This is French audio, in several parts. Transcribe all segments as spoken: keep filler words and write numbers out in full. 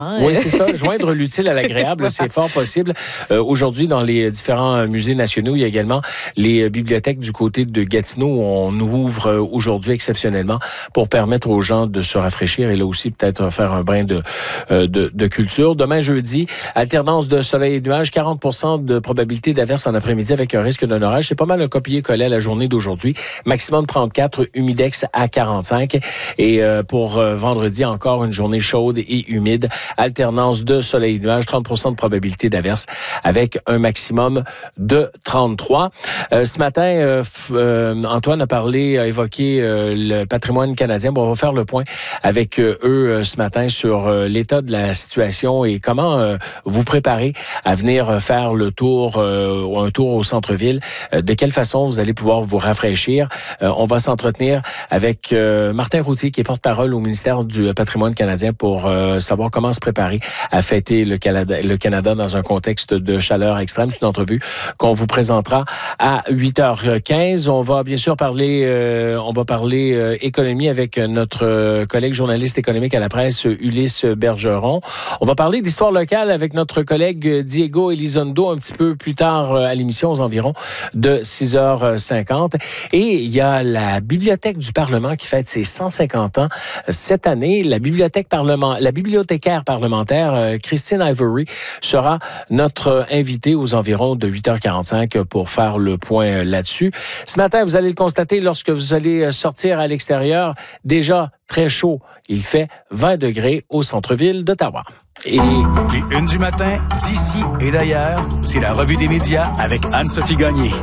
Oui, c'est ça. Joindre l'utile à l'agréable, c'est fort possible. Euh, aujourd'hui, dans les différents musées nationaux, il y a également les bibliothèques du côté de Gatineau où on ouvre aujourd'hui exceptionnellement pour permettre aux gens de se rafraîchir et là aussi peut-être faire un brin de, de, de culture. Demain, jeudi, alternance de soleil et nuages, quarante pour cent de probabilité d'averse en après-midi avec un risque d'un orage. C'est pas mal un copier-coller à la journée d'aujourd'hui. Maximum trente-quatre, humidex à quarante-cinq. Et euh, pour euh, vendredi, encore une journée chaude et humide. Alternance de soleil et nuages, trente pour cent de probabilité d'averse avec un maximum de trente-trois. Euh, ce matin, euh, euh, Antoine a parlé, a évoqué euh, le patrimoine canadien. Bon, on va faire le point avec euh, eux euh, ce matin sur euh, l'état de la situation et comment euh, vous préparez à venir faire le tour euh, ou un tour au centre-ville. Euh, de quelle façon vous allez pouvoir vous rafraîchir. Euh, on va s'entretenir avec euh, Martin Routier, qui est porte-parole au ministère du patrimoine canadien pour euh, savoir comment se préparer à fêter le Canada, le Canada dans un contexte de chaleur extrême. C'est une entrevue qu'on vous présentera à huit heures quinze. On va bien sûr parler, euh, on va parler euh, économie avec notre euh, collègue journaliste économique à la presse, Ulysse Bergeron. On va parler d'histoire locale avec notre collègue Diego Elizondo un petit peu plus tard euh, à l'émission, aux environs de six heures cinquante. Et il y a la Bibliothèque du Parlement qui fête ses cent cinquante ans cette année. La bibliothèque parlement, la bibliothécaire parlementaire euh, Christine Ivory sera notre invitée aux environs de huit heures quarante-cinq pour faire le point là-dessus. Ce matin, vous allez le constater lorsque vous allez sortir à l'extérieur, déjà très chaud. Il fait vingt degrés au centre-ville d'Ottawa. Et les une du matin, d'ici et d'ailleurs, c'est la revue des médias avec Anne-Sophie Gagné.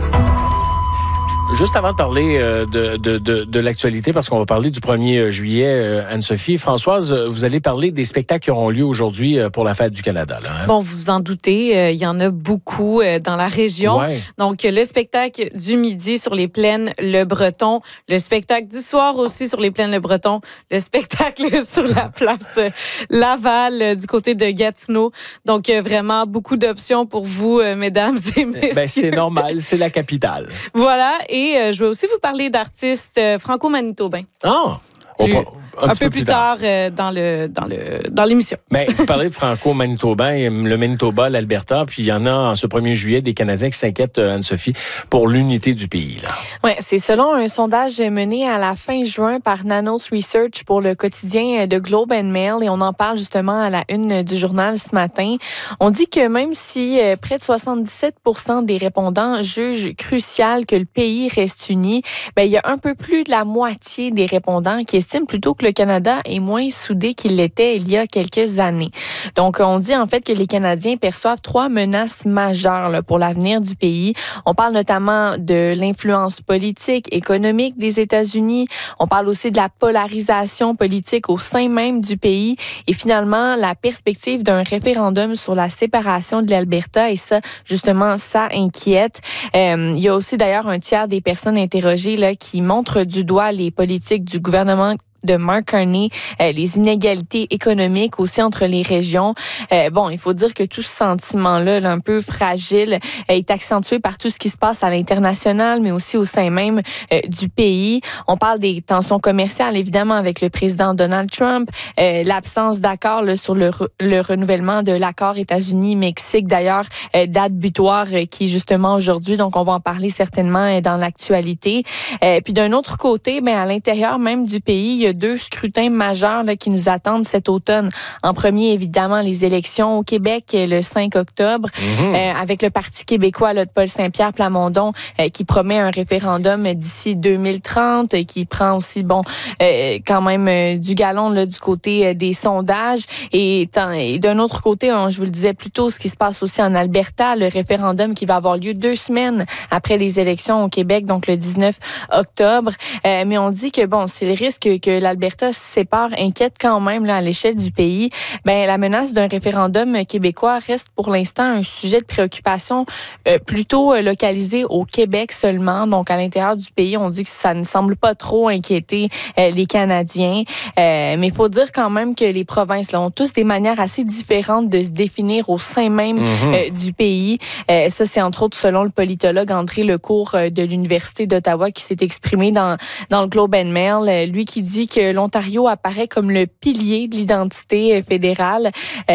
Juste avant de parler euh, de, de, de, de l'actualité, parce qu'on va parler du premier juillet, euh, Anne-Sophie, Françoise, vous allez parler des spectacles qui auront lieu aujourd'hui euh, pour la Fête du Canada. Là, hein? Bon, vous vous en doutez, euh, il y en a beaucoup euh, dans la région. Ouais. Donc, le spectacle du midi sur les plaines Le Breton, le spectacle du soir aussi sur les plaines Le Breton, le spectacle sur la place Laval euh, du côté de Gatineau. Donc, euh, vraiment beaucoup d'options pour vous, euh, mesdames et messieurs. Ben, c'est normal, c'est la capitale. Voilà, et Et euh, je vais aussi vous parler d'artistes euh, franco-manitobains. Ah! On Plus, un, un petit peu, peu plus tard, tard euh, dans le dans le dans l'émission. Ben, vous parlez de franco-manitobain, le Manitoba, l'Alberta, puis il y en a en ce premier juillet des Canadiens qui s'inquiètent, Anne-Sophie, pour l'unité du pays. Oui, c'est selon un sondage mené à la fin juin par Nanos Research pour le quotidien de Globe and Mail, et on en parle justement à la une du journal ce matin. On dit que même si euh, près de soixante-dix-sept pour cent des répondants jugent crucial que le pays reste uni, ben il y a un peu plus de la moitié des répondants qui estiment plutôt que le Canada est moins soudé qu'il l'était il y a quelques années. Donc, on dit en fait que les Canadiens perçoivent trois menaces majeures là, pour l'avenir du pays. On parle notamment de l'influence politique, économique des États-Unis. On parle aussi de la polarisation politique au sein même du pays. Et finalement, la perspective d'un référendum sur la séparation de l'Alberta. Et ça, justement, ça inquiète. Euh, il y a aussi d'ailleurs un tiers des personnes interrogées là, qui montrent du doigt les politiques du gouvernement de Mark Carney, euh, les inégalités économiques aussi entre les régions. Euh, bon, il faut dire que tout ce sentiment-là, là, un peu fragile, euh, est accentué par tout ce qui se passe à l'international, mais aussi au sein même euh, du pays. On parle des tensions commerciales, évidemment, avec le président Donald Trump, euh, l'absence d'accord là, sur le, re- le renouvellement de l'accord États-Unis-Mexique, d'ailleurs, euh, date butoir euh, qui est justement aujourd'hui, donc on va en parler certainement euh, dans l'actualité. Euh, puis d'un autre côté, ben, à l'intérieur même du pays, il y a deux scrutins majeurs là, qui nous attendent cet automne. En premier, évidemment, les élections au Québec le cinq octobre, mmh. euh, avec le Parti québécois là, de Paul Saint-Pierre Plamondon euh, qui promet un référendum d'ici deux mille trente, et qui prend aussi, bon, euh, quand même euh, du galon là, du côté euh, des sondages. Et, et d'un autre côté, on, je vous le disais plus tôt, ce qui se passe aussi en Alberta, le référendum qui va avoir lieu deux semaines après les élections au Québec, donc le dix-neuf octobre. Euh, mais on dit que, bon, c'est le risque que l'Alberta se sépare inquiète quand même là, à l'échelle du pays. Ben, la menace d'un référendum québécois reste pour l'instant un sujet de préoccupation euh, plutôt euh, localisé au Québec seulement. Donc, à l'intérieur du pays, on dit que ça ne semble pas trop inquiéter euh, les Canadiens. Euh, mais il faut dire quand même que les provinces là, ont tous des manières assez différentes de se définir au sein même mm-hmm. euh, du pays. Euh, ça, c'est entre autres selon le politologue André Lecourt euh, de l'Université d'Ottawa qui s'est exprimé dans, dans le Globe and Mail. Euh, lui qui dit que l'Ontario apparaît comme le pilier de l'identité fédérale. Euh,